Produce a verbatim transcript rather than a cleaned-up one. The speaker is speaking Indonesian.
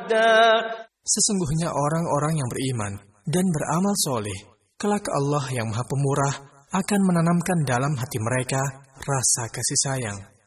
عدا. Sesungguhnya orang-orang yang beriman dan beramal soleh, kelak Allah yang Maha Pemurah akan menanamkan dalam hati mereka rasa kasih sayang.